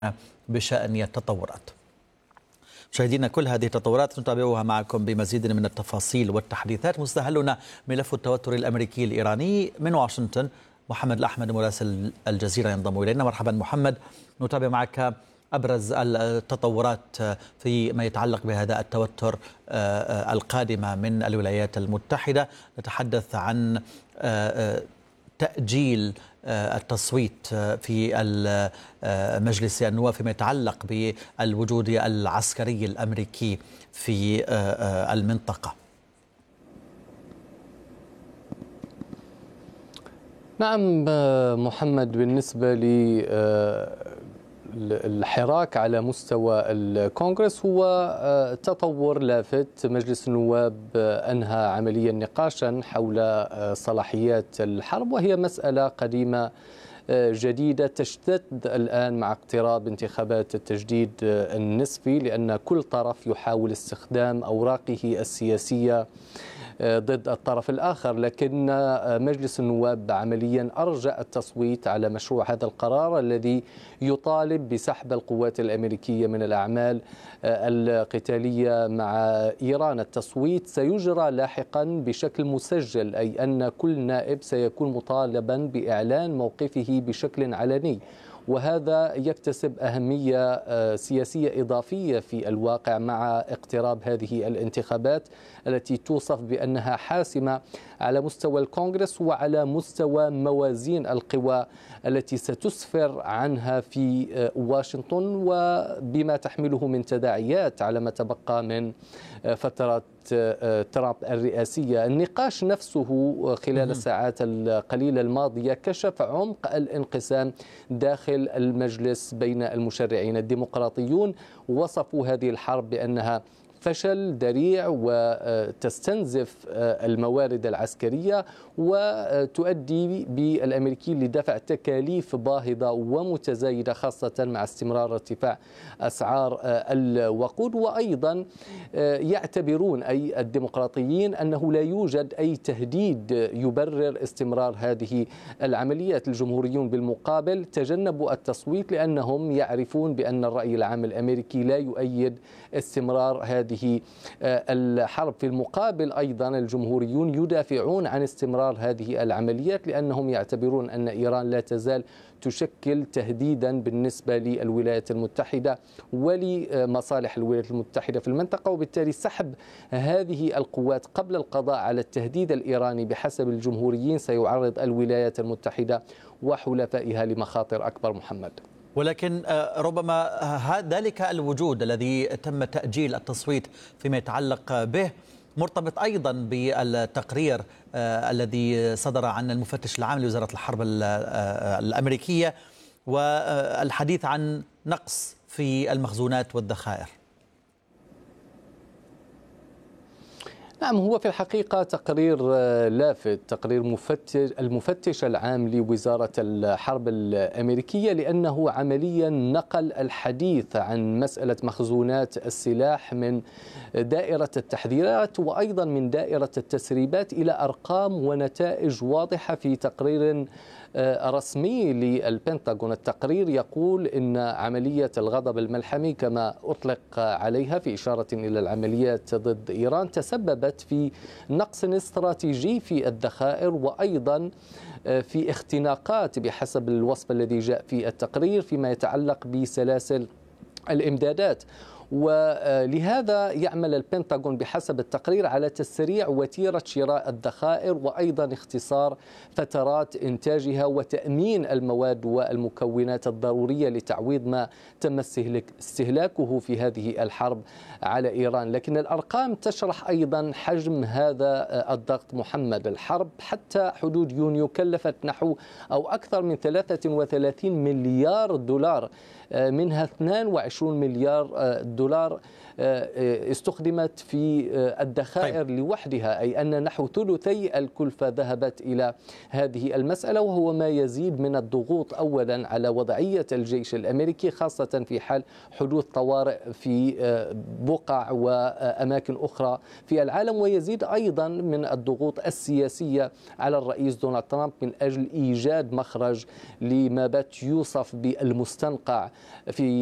بشأن التطورات. مشاهدينا، كل هذه التطورات نتابعها معكم بمزيد من التفاصيل والتحديثات. مستهلنا ملف التوتر الأمريكي الإيراني من واشنطن، محمد الأحمد مراسل الجزيرة ينضم إلينا. مرحبا محمد، نتابع معك أبرز التطورات فيما يتعلق بهذا التوتر القادمة من الولايات المتحدة. نتحدث عن تأجيل التصويت في مجلس النواب فيما يتعلق بالوجود العسكري الأمريكي في المنطقة. نعم محمد، بالنسبة الحراك على مستوى الكونغرس هو تطور لافت. مجلس النواب أنهى عمليا نقاشا حول صلاحيات الحرب، وهي مسألة قديمة جديدة تشتد الآن مع اقتراب انتخابات التجديد النصفي، لأن كل طرف يحاول استخدام أوراقه السياسية ضد الطرف الآخر. لكن مجلس النواب عمليا أرجأ التصويت على مشروع هذا القرار الذي يطالب بسحب القوات الأمريكية من الأعمال القتالية مع إيران. التصويت سيجرى لاحقا بشكل مسجل، أي أن كل نائب سيكون مطالبا بإعلان موقفه بشكل علني، وهذا يكتسب أهمية سياسية إضافية في الواقع مع اقتراب هذه الانتخابات التي توصف بأنها حاسمة على مستوى الكونغرس وعلى مستوى موازين القوى التي ستسفر عنها في واشنطن، وبما تحمله من تداعيات على ما تبقى من فترة ترامب الرئاسية. النقاش نفسه خلال الساعات القليلة الماضية كشف عمق الانقسام داخل المجلس بين المشرعين. الديمقراطيون وصفوا هذه الحرب بأنها فشل ذريع وتستنزف الموارد العسكرية وتؤدي بالأمريكيين لدفع تكاليف باهظة ومتزايدة، خاصة مع استمرار ارتفاع أسعار الوقود. وأيضا يعتبرون أي الديمقراطيين أنه لا يوجد أي تهديد يبرر استمرار هذه العمليات. الجمهوريون بالمقابل تجنبوا التصويت لأنهم يعرفون بأن الرأي العام الأمريكي لا يؤيد استمرار هذه الحرب. في المقابل أيضا الجمهوريون يدافعون عن استمرار هذه العمليات لأنهم يعتبرون أن إيران لا تزال تشكل تهديدا بالنسبة للولايات المتحدة ولمصالح الولايات المتحدة في المنطقة، وبالتالي سحب هذه القوات قبل القضاء على التهديد الإيراني بحسب الجمهوريين سيعرض الولايات المتحدة وحلفائها لمخاطر أكبر. محمد، ولكن ربما ذلك الوجود الذي تم تأجيل التصويت فيما يتعلق به مرتبط أيضا بالتقرير الذي صدر عن المفتش العام لوزارة الحرب الأمريكية والحديث عن نقص في المخزونات والذخائر. نعم، هو في الحقيقة تقرير لافت، تقرير المفتش العام لوزارة الحرب الأمريكية، لأنه عمليا نقل الحديث عن مسألة مخزونات السلاح من دائرة التحذيرات وأيضا من دائرة التسريبات إلى أرقام ونتائج واضحة في تقرير رسمي للبنتاغون. التقرير يقول إن عملية الغضب الملحمي كما أطلق عليها في إشارة إلى العمليات ضد إيران تسببت في نقص استراتيجي في الذخائر وأيضا في اختناقات بحسب الوصف الذي جاء في التقرير فيما يتعلق بسلاسل الإمدادات. ولهذا يعمل البنتاغون بحسب التقرير على تسريع وتيرة شراء الذخائر وأيضا اختصار فترات إنتاجها وتأمين المواد والمكونات الضرورية لتعويض ما تم استهلاكه في هذه الحرب على إيران. لكن الأرقام تشرح أيضا حجم هذا الضغط. محمد، الحرب حتى حدود يونيو كلفت نحو أو أكثر من 33 مليار دولار، منها 22 مليار دولار استخدمت في الذخائر لوحدها، أي أن نحو ثلثي الكلفة ذهبت إلى هذه المسألة، وهو ما يزيد من الضغوط أولا على وضعية الجيش الأمريكي خاصة في حال حدوث طوارئ في بقع وأماكن أخرى في العالم، ويزيد أيضا من الضغوط السياسية على الرئيس دونالد ترامب من أجل إيجاد مخرج لما بات يوصف بالمستنقع في